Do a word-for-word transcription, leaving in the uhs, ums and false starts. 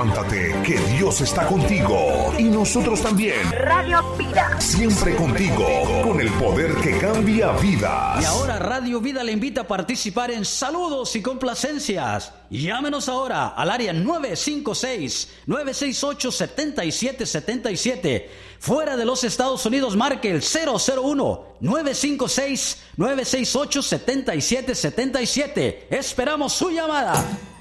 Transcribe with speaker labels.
Speaker 1: Levántate, que Dios está contigo. Y nosotros también.
Speaker 2: Radio Vida.
Speaker 1: Siempre contigo, con el poder que cambia vidas.
Speaker 3: Y ahora Radio Vida le invita a participar en saludos y complacencias. Llámenos ahora al área nueve cinco seis, nueve seis ocho, siete siete siete siete. Fuera de los Estados Unidos, marque el cero cero uno, nueve cinco seis, nueve seis ocho, siete siete siete siete. Esperamos su llamada.